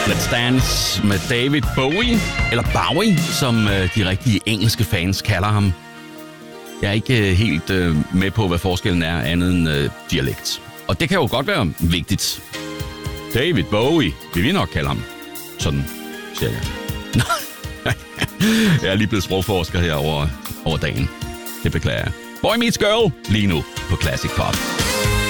Let's Dance med David Bowie, eller Bowie, som de rigtige engelske fans kalder ham. Jeg er ikke helt med på, hvad forskellen er andet end dialekt. Og det kan jo godt være vigtigt. David Bowie, vil vi nok kalde ham. Sådan, siger jeg. Jeg er lige blevet sprogforsker her over dagen. Det beklager jeg. Boy Meets Girl, lige nu på Classic Pop.